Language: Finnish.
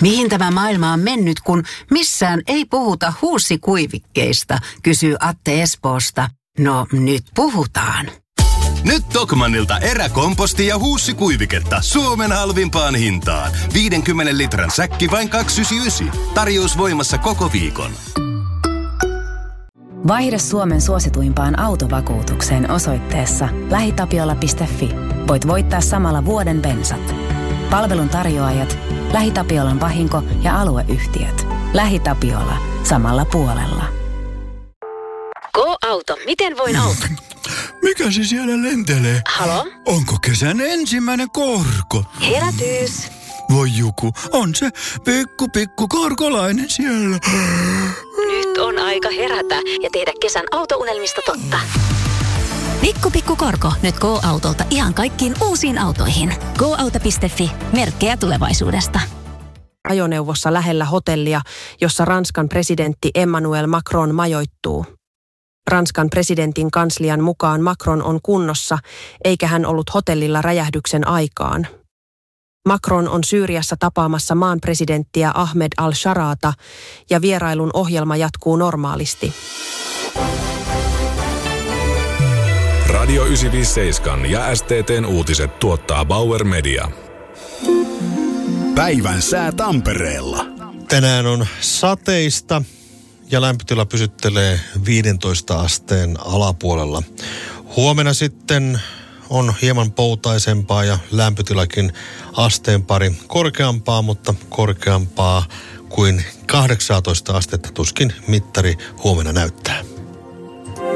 Mihin tämä maailma on mennyt, kun missään ei puhuta huussikuivikkeista, kysyy Atte Espoosta. No nyt puhutaan. Nyt Tokmannilta eräkomposti ja huussikuiviketta Suomen halvimpaan hintaan. 50 litran säkki vain 2,99. Tarjous voimassa koko viikon. Vaihda Suomen suosituimpaan autovakuutukseen osoitteessa lähitapiola.fi. Voit voittaa samalla vuoden bensat. Palvelun tarjoajat, LähiTapiolan vahinko- ja alueyhtiöt. LähiTapiola. Samalla puolella. Go-auto. Miten voin auttaa? Mikä se siellä lentelee? Halo? Onko kesän ensimmäinen korko? Herätys. Voi Juku, on se pikku korkolainen siellä. Nyt on aika herätä ja tehdä kesän autounelmista totta. Pikku korko. Nyt Go-autolta ihan kaikkiin uusiin autoihin. Go-auto.fi. Merkkejä tulevaisuudesta. Ajoneuvossa lähellä hotellia, jossa Ranskan presidentti Emmanuel Macron majoittuu. Ranskan presidentin kanslian mukaan Macron on kunnossa, eikä hän ollut hotellilla räjähdyksen aikaan. Macron on Syyriassa tapaamassa maan presidenttiä Ahmed al-Sharata ja vierailun ohjelma jatkuu normaalisti. Radio 957 ja STT:n uutiset tuottaa Bauer Media. Päivän sää Tampereella. Tänään on sateista ja lämpötila pysyttelee 15 asteen alapuolella. Huomenna sitten on hieman poutaisempaa ja lämpötilakin asteen pari korkeampaa, mutta korkeampaa kuin 18 astetta tuskin mittari huomenna näyttää.